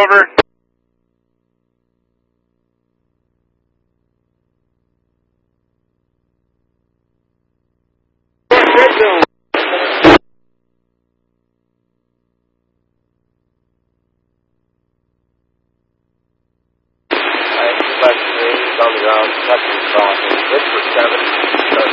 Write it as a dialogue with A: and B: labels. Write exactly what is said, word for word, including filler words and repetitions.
A: over. On the ground, touching crossing. Good for seven.